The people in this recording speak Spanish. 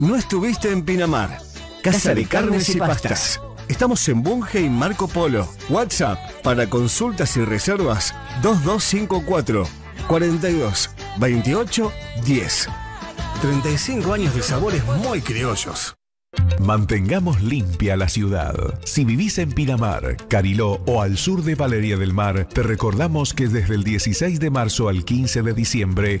No estuviste en Pinamar. Casa de Carnes y Pastas. Estamos en Bunge y Marco Polo. WhatsApp para consultas y reservas 2254 42 28 10. 35 años de sabores muy criollos. Mantengamos limpia la ciudad. Si vivís en Pinamar, Cariló o al sur de Valeria del Mar, te recordamos que desde el 16 de marzo al 15 de diciembre